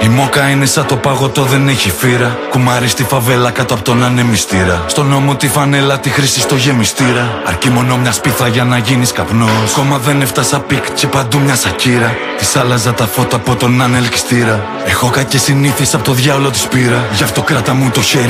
μόκα είναι σαν το παγωτό, δεν έχει φύρα. Κουμάρι στη φαβέλα κάτω από τον ανεμιστήρα. Στον νόμο τη φανέλα τη χρήση στο γεμιστήρα. Αρκεί μόνο μια σπίθα για να γίνεις καπνός. Κόμμα δεν έφτασα πικ και παντού μια σακύρα. Της άλλαζα τα φώτα από τον ανελκυστήρα. Έχω κακές συνήθειες από το διάολο της πήρα. Γι' αυτό κράτα μου το χέρι